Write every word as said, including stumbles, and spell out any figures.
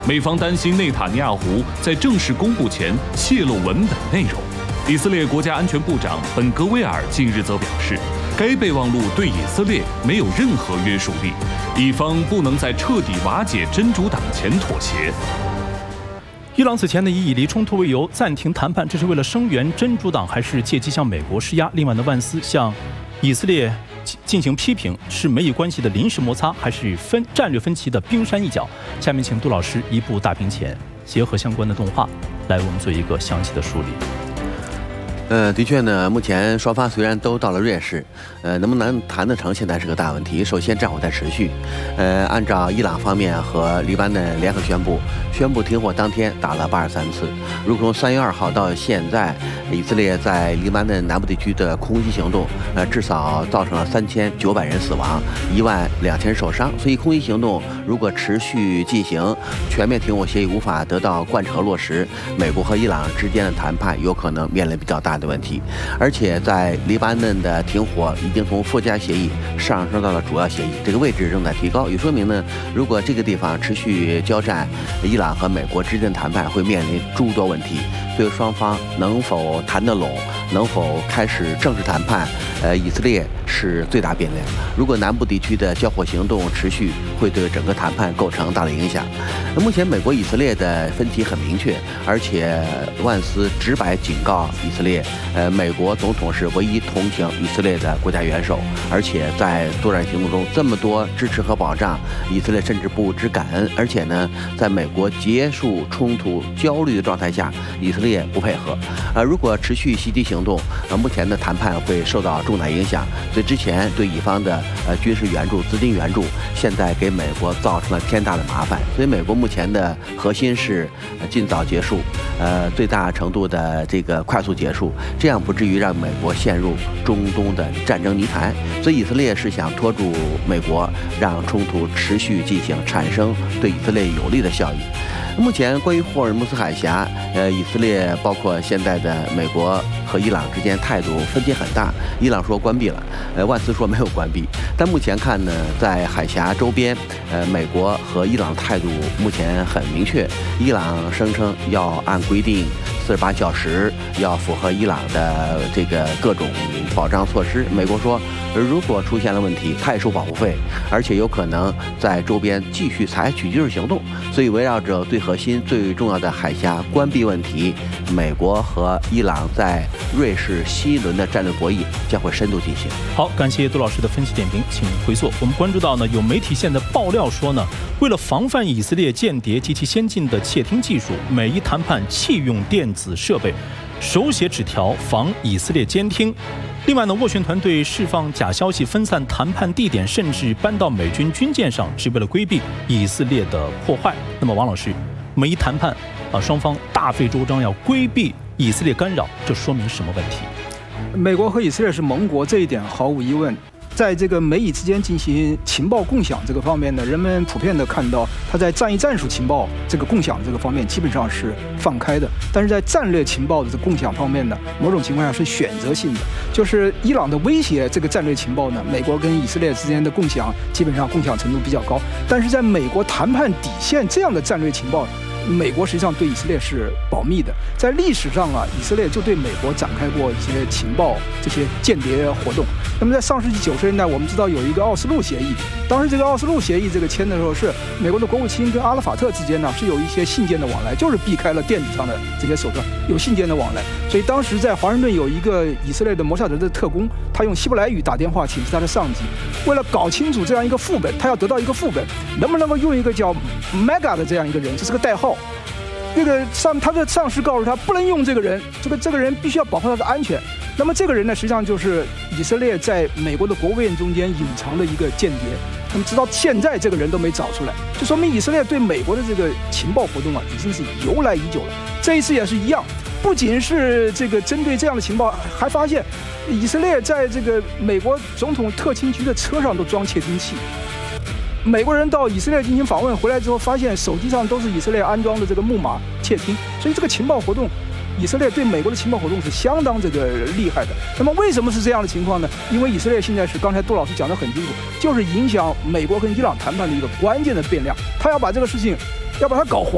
美方担心内塔尼亚胡在正式公布前泄露文本内容。以色列国家安全部长本格维尔近日则表示，该备忘录对以色列没有任何约束力，以方不能在彻底瓦解真主党前妥协。 伊朗此前呢以以黎冲突为由暂停谈判，这是为了声援真主党，还是借机向美国施压？另外呢，万斯向以色列进行批评，是美以关系的临时摩擦，还是分战略分歧的冰山一角？下面请杜老师一部大屏前结合相关的动画，来为我们做一个详细的梳理。 呃，的确呢，目前双方虽然都到了瑞士，呃，能不能谈得成，现在是个大问题。首先，战火在持续，呃，按照伊朗方面和黎巴嫩联合宣布，宣布停火当天打了八十三次。如果从三月二号到现在，以色列在黎巴嫩南部地区的空袭行动，呃，至少造成了三千九百人死亡，一万两千人受伤。所以，空袭行动如果持续进行，全面停火协议无法得到贯彻和落实，美国和伊朗之间的谈判有可能面临比较大的的问题，而且在黎巴嫩的停火已经从附加协议上升到了主要协议，这个位置正在提高，也说明呢，如果这个地方持续交战，伊朗和美国之间的谈判会面临诸多问题。所以双方能否谈得拢，能否开始正式谈判，呃，以色列是最大变量。如果南部地区的交火行动持续，会对整个谈判构成大的影响。那目前美国以色列的分歧很明确，而且万斯直白警告以色列，呃，美国总统是唯一同情以色列的国家元首，而且在作战行动中这么多支持和保障，以色列甚至不知感恩。而且呢，在美国结束冲突焦虑的状态下，以色列不配合，呃，如果持续袭击行动，呃，目前的谈判会受到重大影响。所以之前对以方的呃军事援助、资金援助，现在给美国造成了天大的麻烦。所以美国目前的核心是呃尽早结束，呃，最大程度的这个快速结束，这样不至于让美国陷入中东的战争泥潭。所以以色列是想拖住美国，让冲突持续进行，产生对以色列有利的效益。目前关于霍尔木兹海峡，呃，以色列包括现在的美国和伊朗之间态度分歧很大。伊朗说关闭了，呃，万斯说没有关闭。但目前看呢，在海峡周边，呃，美国和伊朗态度目前很明确。伊朗声称要按规定四十八小时，要符合伊朗的这个各种保障措施。美国说，如果出现了问题，他也收保护费，而且有可能在周边继续采取军事行动。所以围绕着最核心、最重要的海峡关闭问题，美国和伊朗在瑞士新一轮的战略博弈将会深度进行。 好，感谢杜老师的分析点评。请回溯，我们关注到呢，有媒体现在爆料说呢，为了防范以色列间谍及其先进的窃听技术，美伊谈判弃用电子设备，手写纸条防以色列监听。另外呢，斡旋团队释放假消息，分散谈判地点，甚至搬到美军军舰上，是为了规避以色列的破坏。那么，王老师，美伊谈判啊，双方大费周章要规避以色列干扰，这说明什么问题？ 美国和以色列是盟国，这一点毫无疑问。在这个美以之间进行情报共享这个方面呢，人们普遍的看到，它在战役战术情报这个共享这个方面基本上是放开的，但是在战略情报的这个共享方面呢，某种情况下是选择性的，就是伊朗的威胁这个战略情报呢，美国跟以色列之间的共享基本上共享程度比较高，但是在美国谈判底线这样的战略情报，美国实际上对以色列是保密的。在历史上啊，以色列就对美国展开过一些情报这些间谍活动。那么在上世纪九十年代，我们知道有一个奥斯陆协议，当时这个奥斯陆协议这个签的时候，是美国的国务卿跟阿拉法特之间呢是有一些信件的往来，就是避开了电子上的这些手段，有信件的往来。所以当时在华盛顿有一个以色列的摩萨德的特工，他用希伯来语打电话请示他的上级，为了搞清楚这样一个副本，他要得到一个副本，能不能够用一个叫 Mega 的这样一个人，这是个代号。那个上他的上司告诉他不能用这个人，这个这个人必须要保护他的安全。那么这个人呢，实际上就是以色列在美国的国务院中间隐藏的一个间谍。那么直到现在这个人都没找出来，就说明以色列对美国的这个情报活动啊，已经是由来已久了。这一次也是一样，不仅是这个针对这样的情报，还发现以色列在这个美国总统特勤局的车上都装窃听器。美国人到以色列进行访问，回来之后发现手机上都是以色列安装的这个木马窃听，所以这个情报活动，以色列对美国的情报活动是相当这个厉害的。那么为什么是这样的情况呢？因为以色列现在是刚才杜老师讲得很清楚，就是影响美国跟伊朗谈判的一个关键的变量，他要把这个事情，要把它搞黄。